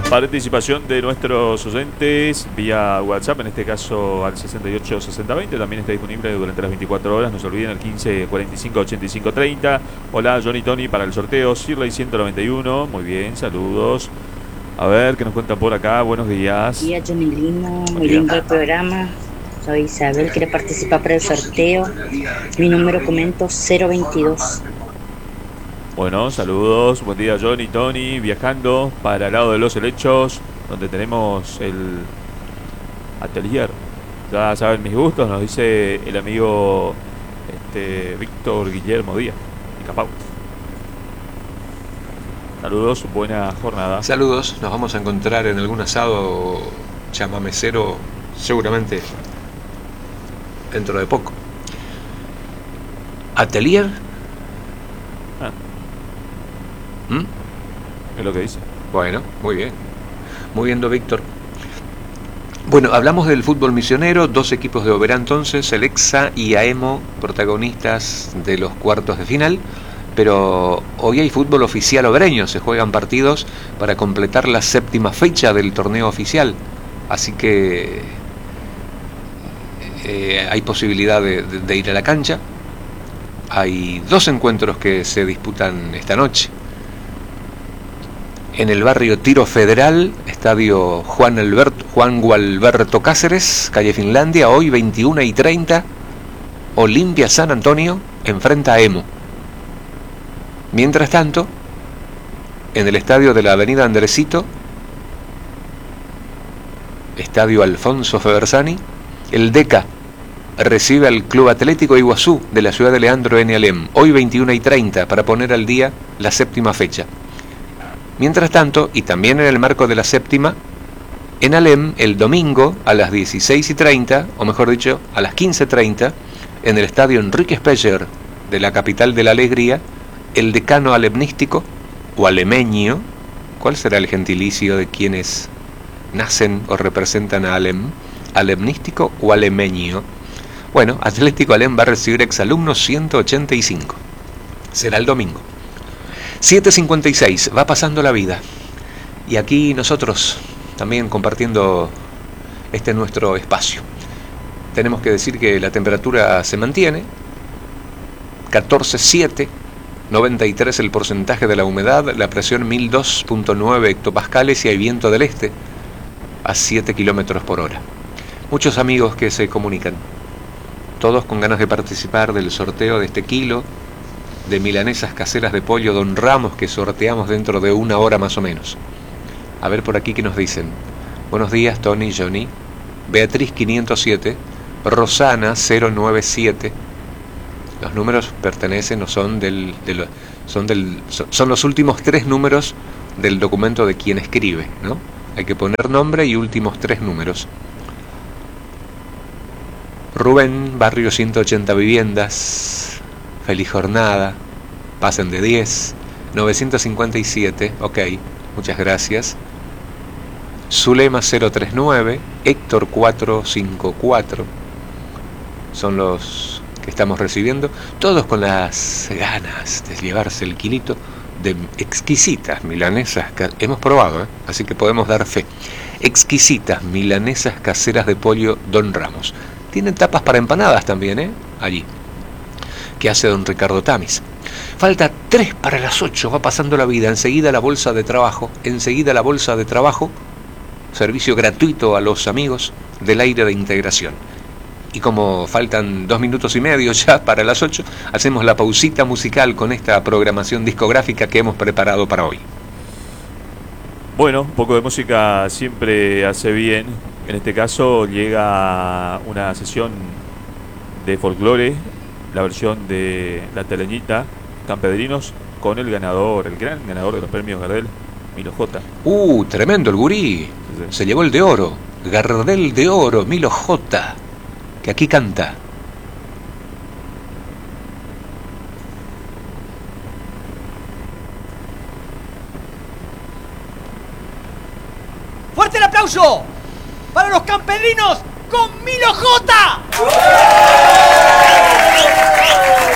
Participación de nuestros oyentes vía WhatsApp, en este caso al 68 60 20. También está disponible durante las 24 horas. No se olviden el 15 45 85 30. Hola, Johnny Tony para el sorteo Sirley 191. Muy bien, saludos. A ver, ¿qué nos cuentan por acá? Buenos días. Buen día, Johnny Lindo. Muy lindo el programa. Soy Isabel, quiere participar para el sorteo. Mi número comento 022. Bueno, saludos. Buen día, Johnny Tony. Viajando para el lado de los helechos, donde tenemos el atelier. Ya saben mis gustos, nos dice el amigo Víctor Guillermo Díaz y Capau. Saludos, buena jornada. Saludos, nos vamos a encontrar en algún asado chamamecero seguramente dentro de poco. ¿Atelier? Es lo que dice. Bueno, muy bien. Muy bien, Víctor. Bueno, hablamos del fútbol misionero, dos equipos de Oberá entonces, el EXA y AEMO, protagonistas de los cuartos de final. Pero hoy hay fútbol oficial obreño, se juegan partidos para completar la séptima fecha del torneo oficial. Así que hay posibilidad de ir a la cancha. Hay dos encuentros que se disputan esta noche. En el barrio Tiro Federal, estadio Juan Gualberto Cáceres, calle Finlandia, hoy 21:30, Olimpia San Antonio enfrenta a EMO. Mientras tanto, en el estadio de la avenida Andresito, estadio Alfonso Febersani, el DECA recibe al Club Atlético Iguazú de la ciudad de Leandro N. Alem, hoy 21:30, para poner al día la séptima fecha. Mientras tanto, y también en el marco de la séptima, en Alem, el domingo a las 16:30, o mejor dicho, a las 15:30, en el estadio Enrique Speyer de la capital de la alegría, el decano alemnístico o alemeño, ¿cuál será el gentilicio de quienes nacen o representan a Alem? ¿Alemnístico o alemeño? Bueno, Atlético Alem va a recibir exalumnos 185. Será el domingo. 7:56, va pasando la vida. Y aquí nosotros también compartiendo nuestro espacio. Tenemos que decir que la temperatura se mantiene, 14,7, 93 el porcentaje de la humedad, la presión 1002.9 hectopascales y hay viento del este a 7 kilómetros por hora. Muchos amigos que se comunican, todos con ganas de participar del sorteo de este kilo de milanesas caseras de pollo Don Ramos que sorteamos dentro de una hora más o menos. A ver por aquí qué nos dicen. Buenos días, Tony, Johnny. Beatriz 507, Rosana 097. Los números pertenecen o son son los últimos tres números del documento de quien escribe, ¿no? Hay que poner nombre y últimos tres números. Rubén, barrio 180 viviendas. Feliz jornada, pasen de 10, 957, ok, muchas gracias. Zulema 039, Héctor 454, son los que estamos recibiendo, todos con las ganas de llevarse el kilito de exquisitas milanesas, hemos probado, así que podemos dar fe. Exquisitas milanesas caseras de pollo Don Ramos. Tienen tapas para empanadas también, allí, que hace don Ricardo Tamis. Falta 3 para las 8, va pasando la vida, enseguida la bolsa de trabajo, servicio gratuito a los amigos del aire de integración. Y como faltan 2 minutos y medio ya para las 8, hacemos la pausita musical con esta programación discográfica que hemos preparado para hoy. Bueno, un poco de música siempre hace bien. En este caso llega una sesión de folclore, la versión de La Teleñita, Campedrinos, con el ganador, el gran ganador de los premios Gardel, Milo J. Tremendo el gurí. Sí. Se llevó el de oro, Gardel de oro, Milo J, que aquí canta. ¡Fuerte el aplauso para los campesinos con Milo J!